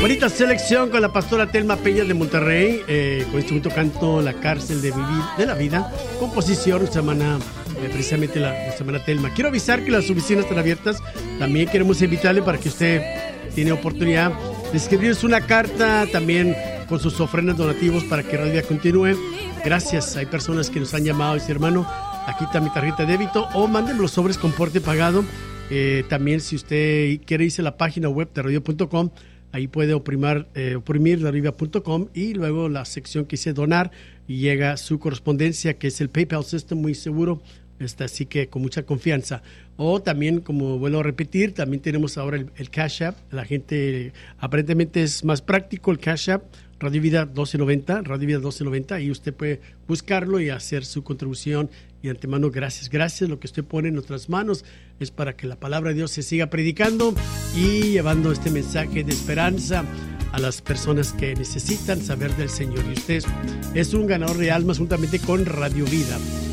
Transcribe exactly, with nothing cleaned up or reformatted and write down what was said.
Bonita selección con la pastora Telma Peña de Monterrey, eh, con instrumento canto La cárcel de, vivir, de la vida, composición nuestra hermana, eh, precisamente la, nuestra hermana Telma. Quiero avisar que las oficinas están abiertas, también queremos invitarle para que usted tiene oportunidad de escribirnos una carta también con sus ofrendas donativos para que Radio Vida continúe. Gracias, hay personas que nos han llamado y dicen, hermano, aquí está mi tarjeta de débito, o mándenme los sobres con porte pagado. Eh, también si usted quiere irse a la página web de radio punto com, ahí puede oprimir, eh, oprimir radio punto com y luego la sección que dice donar y llega su correspondencia, que es el PayPal System, muy seguro, está, así que con mucha confianza. O también, como vuelvo a repetir, también tenemos ahora el, el Cash App. La gente, aparentemente es más práctico el Cash App, Radio Vida doce noventa, Radio Vida doce noventa, y usted puede buscarlo y hacer su contribución. Y de antemano, gracias, gracias. Lo que usted pone en nuestras manos es para que la palabra de Dios se siga predicando y llevando este mensaje de esperanza a las personas que necesitan saber del Señor. Y usted es un ganador de almas juntamente con Radio Vida.